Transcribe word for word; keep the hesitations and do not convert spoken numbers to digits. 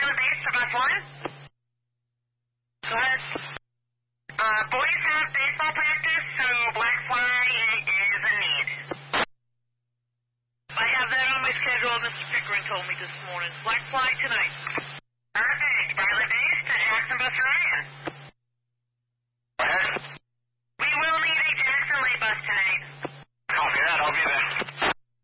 Violet Base to bus one. Go ahead. Uh, boys have baseball practice, so Black Fly is a need. I have that on my schedule. Mister Pickering told me this morning. Black Fly tonight. Perfect. Violet Base to Jackson Bus Ryan.